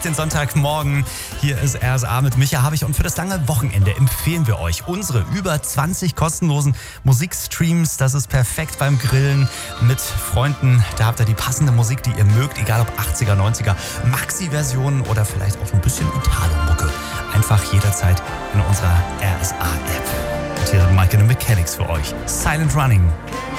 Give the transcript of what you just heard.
den Sonntagmorgen. Hier ist RSA mit Micha Habich und für das lange Wochenende empfehlen wir euch unsere über 20 kostenlosen Musikstreams. Das ist perfekt beim Grillen mit Freunden. Da habt ihr die passende Musik, die ihr mögt, egal ob 80er, 90er, Maxi-Versionen oder vielleicht auch ein bisschen Italo-Mucke. Einfach jederzeit in unserer RSA-App. Und hier sind Mike and the Mechanics für euch. Silent Running.